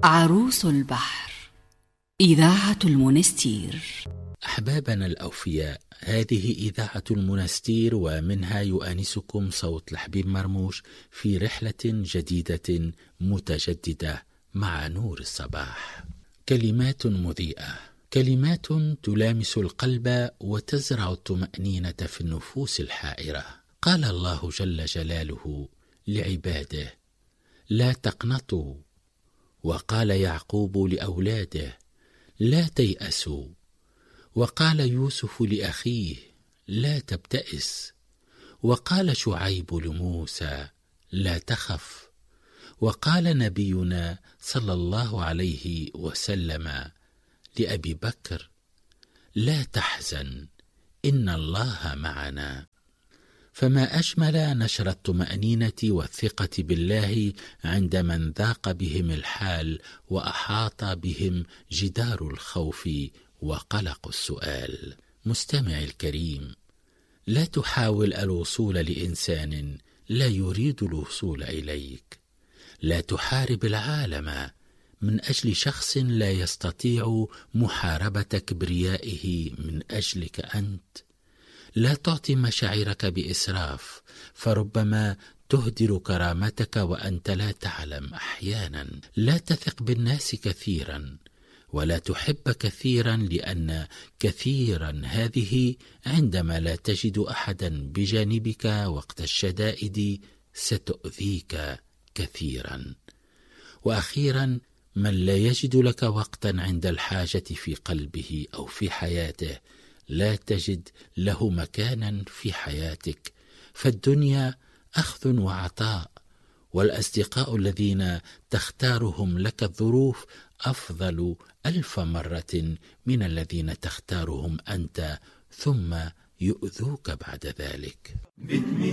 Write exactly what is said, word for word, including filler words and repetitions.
عروس البحر، إذاعة المنستير. أحبابنا الأوفياء، هذه إذاعة المنستير، ومنها يؤانسكم صوت الحبيب مرموش في رحلة جديدة متجددة مع نور الصباح. كلمات مضيئة، كلمات تلامس القلب وتزرع الطمأنينة في النفوس الحائرة. قال الله جل جلاله لعباده: لا تقنطوا، وقال يعقوب لأولاده: لا تيأسوا، وقال يوسف لأخيه: لا تبتئس، وقال شعيب لموسى: لا تخف، وقال نبينا صلى الله عليه وسلم لأبي بكر: لا تحزن، إن الله معنا. فما أجمل نشر الطمأنينة والثقة بالله عند من ذاق بهم الحال وأحاط بهم جدار الخوف وقلق السؤال. مستمعي الكريم، لا تحاول الوصول لإنسان لا يريد الوصول إليك. لا تحارب العالم من أجل شخص لا يستطيع محاربة كبريائه من أجلك أنت. لا تعطي مشاعرك بإسراف، فربما تهدر كرامتك وأنت لا تعلم أحيانا. لا تثق بالناس كثيرا، ولا تحب كثيرا، لأن كثيرا هذه عندما لا تجد أحدا بجانبك وقت الشدائد ستؤذيك كثيرا. وأخيرا، من لا يجد لك وقتا عند الحاجة في قلبه أو في حياته لا تجد له مكانا في حياتك. فالدنيا أخذ وعطاء، والأصدقاء الذين تختارهم لك الظروف أفضل ألف مرة من الذين تختارهم أنت ثم يؤذوك بعد ذلك.